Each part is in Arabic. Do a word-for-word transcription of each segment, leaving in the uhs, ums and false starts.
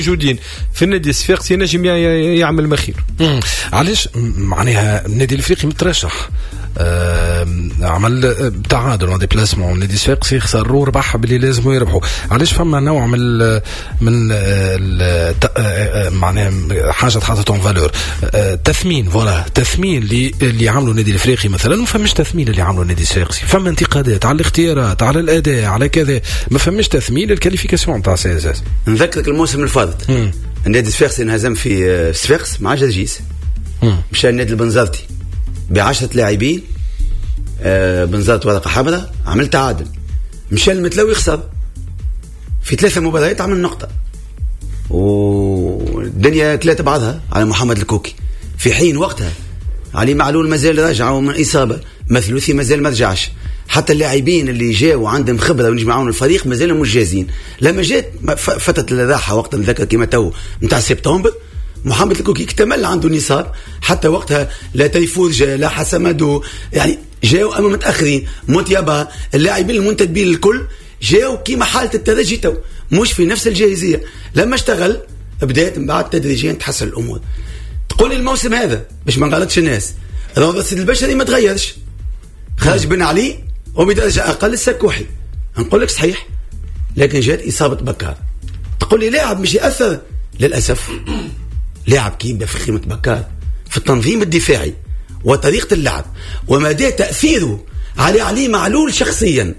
موجودين في النادي الصفاقسي نجم يعمل مخير. علاش معناها النادي الافريقي مترشح آه عمل تعادل اون ديبلاسمون النادي الصفاقسي خسر وربح باللي لازم يربحوا. علاش فما نوع من ال من ال معناها حاجه تحطت اون فالور تثمين فوالا تثمين اللي اللي عملوا النادي الافريقي مثلا ما فماش تثمين اللي عملوا النادي الصفاقسي. فما انتقادات على الاختيارات على الاداء على كذا ما فماش تثمين للكاليفيكاسيون نتاع سي اس اس. نذكرك الموسم الفاضل النادي الصفاقسي انهزم في صفاقس مع جرجيس مشى النادي البنزرتي بعشرة لاعبين آه بنزرت ورقة حمراء عمل تعادل مشى المتلوي خسر في ثلاثة مباريات عمل نقطة والدنيا ثلاثة بعضها على محمد الكوكي في حين وقتها علي معلول مازال راجع من إصابة مثلوثي مازال ما رجعش حتى اللاعبين اللي جاوا عندهم خبرة ونجمعون الفريق مازالهم مش جاهزين. لما جات فتت الراحة وقت نذكر كما تو نتاع سبتمبر محمد الكوكي اكتمل عنده نصاب حتى وقتها لا تيفور جا لا حسمدو يعني جاوا أما متأخرين متيابا اللاعبين المنتدبين الكل جاوا كيما حالة الترجي تو مش في نفس الجاهزية. لما اشتغل بداية من بعد تدريجيا تحسن الأمور. تقول الموسم هذا باش ما نغلطش الناس روضة السيد البشري ما تغيرش خرج بن علي وبدرجة أقل السكوحي نقول لك صحيح لكن جات إصابة بكار. تقول لي لاعب مش يأثر للأسف لاعب كيبدا في خيمة بكار في التنظيم الدفاعي وطريقة اللعب ومدى تأثيره على علي معلول شخصيا.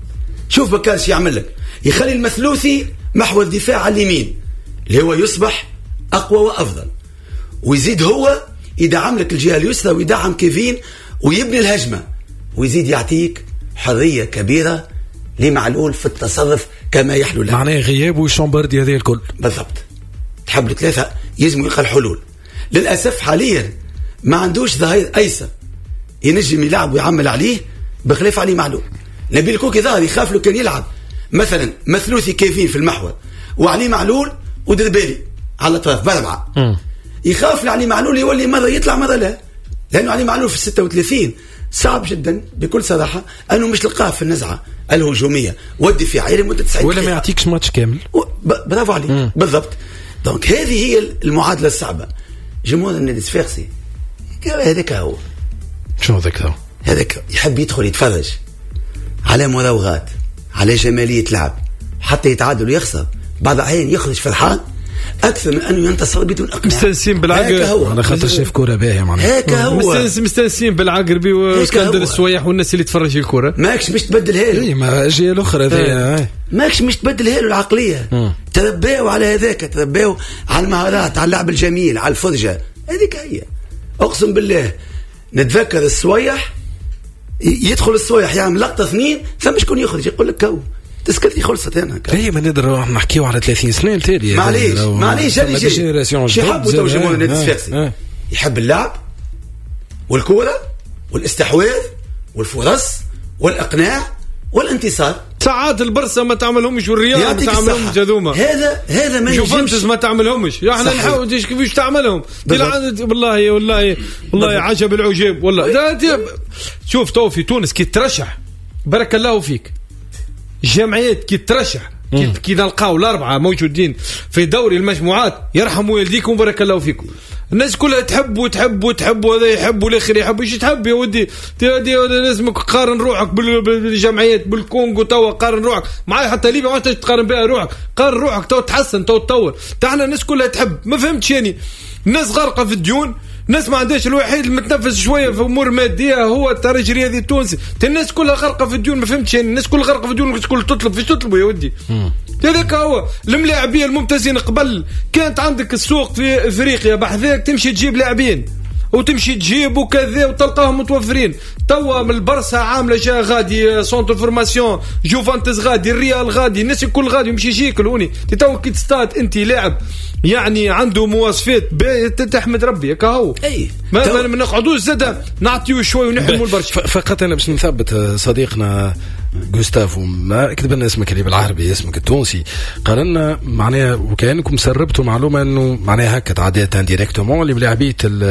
شوف بكار شو يعمل لك يخلي المثلوثي محور الدفاع على اليمين اللي هو يصبح أقوى وأفضل ويزيد هو يدعم لك الجهة اليسرى ويدعم كيفين ويبني الهجمة ويزيد يعطيك حرية كبيرة لمعلول في التصرف كما يحلو له. معناه غياب وشامبردي هذه الكل بالضبط. تحب الثلاثة يزموا يلقى الحلول. للأسف حاليا ما عندوش ظهير أيسر ينجم يلعب ويعمل عليه بخلاف علي معلول. نبيل الكوكي ظهر يخاف له كان يلعب مثلا مثلوثي كيفين في المحور وعلي معلول ودربالي على الأطراف باربعة يخاف لعلي معلول يولي مرة يطلع مرة لا لأنه علي معلول في الستة وثلاثين صعب جدا بكل صراحة أنه مش لقاه في النزعة الهجومية والدفاعية لمدة تسعين ولا ما يعطيكش ماتش كامل. برافو عليك بالضبط. دونك هذه هي المعادلة الصعبة. جمهور النادي الصفاقسي هذاك هو شو هذاك هو هذاك يحب يدخل يتفرج على مراوغات على جمالية لعب حتى يتعادل ويخسر بعض الأحيان يخرج فرحان أكثر من أنه ينتصر بدون أقناع. مستنسين بالعقربي أنا خاطر شايف كورة باهية معناها هكا هو مستنس مستنسين بالعقربي واسكندر السويح والناس اللي تفرج الكورة ماكش مش تبدلها له. إيه ما أجي الأخرى ذي ماكش مش تبدلها له العقلية. تربيوا على هذاك تربيوا على المهارات على اللعب الجميل على الفرجة هذيك هي. أقسم بالله نتذكر السويح يدخل السويح يعمل لقطة اثنين ثم شكون يخرج يقول لك كو تسكتي خلصت هنا. هي ما نقدر نحكيو على ثلاثين سنة التالي. معليش معليش هذه جاي شو يحبوا تو جمهور النادي الصفاقسي يحب اللعب والكورة والاستحواذ والفرص والإقناع والانتصار. ساعات البرصة ما تعملهمش والرياض ما تعملهمش جذومة. هذا هذا ما يوفنتوس ما تعملهمش احنا نحاول كيفاش تعملهم والله والله والله عجب العجاب والله. شوف تو في تونس كي ترشح بارك الله فيك الجمعيات كي ترشح كي نلقاو الأربعة موجودين في دوري المجموعات يرحم والديكم وبارك الله فيكم. الناس كلها تحب وتحب وتحب وهذا يحب والآخر يحب. ايش تحب يا ودي لازمك قارن روحك بالجمعيات بالكونغو توا قارن روحك معايا حتى ليبيا ما تقارن بها روحك قارن روحك تو تحسن تو تطور. تاعنا الناس كلها تحب ما فهمتش يعني الناس غارقة في الديون الناس ما عندهاش الوحيد المتنفس شويه في امور ماديه هو الترجي الرياضي التونسي. الناس كلها غرقه في الديون ما فهمتش يعني الناس كلها غرقه في الديون الناس كلها تطلب فيش تطلبوا يا ودي. هذاك هو الملاعبين الممتازين قبل كانت عندك السوق في افريقيا بحذاك تمشي تجيب لاعبين وتمشي تجيب وكذا وتلقاهم متوفرين. توا من البرسا عامله جا غادي سونتر فورماسيون جوفانتس غادي الريال غادي الناس الكل غادي يمشي يشيكلوني. توا كي تستاد انت لاعب يعني عنده مواصفات تحمد ربي هكا هو. اي ما ما نقعدوش زاد نعطيو شوي ونحموا البرشا. فقط انا باش نثبت صديقنا جوستافو ما كتب لنا اسمك اللي بالعربي اسمك التونسي، قال لنا معناها وكانكم سربتوا معلومه انه معناها هكا عادة ديريكتومون اللي بلعبيه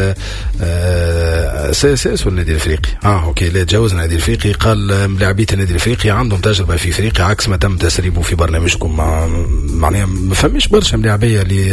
اس اس اس والنادي الافريقي. اه اوكي لا تجاوز النادي الافريقي، قال ملاعبيه النادي الافريقي عندهم تجربه في افريقيا عكس ما تم تسريبه في برنامجكم. معناها ما فهمش برشا ملاعبيه اللي